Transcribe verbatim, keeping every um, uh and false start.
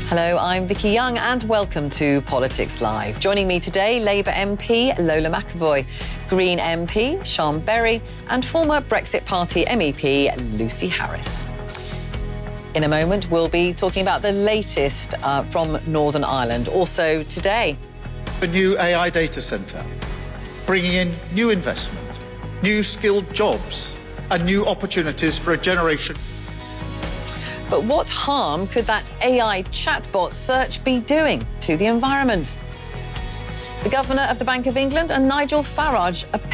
Hello, I'm Vicky Young and welcome to Politics Live. Joining me today, Labour M P Lola McAvoy, Green M P Sian Berry and former Brexit Party M E P Lucy Harris. In a moment, we'll be talking about the latest uh, from Northern Ireland. Also today, a new A I data centre, bringing in new investment, new skilled jobs and new opportunities for a generation. But what harm could that A I chatbot search be doing to the environment? The Governor of the Bank of England and Nigel Farage are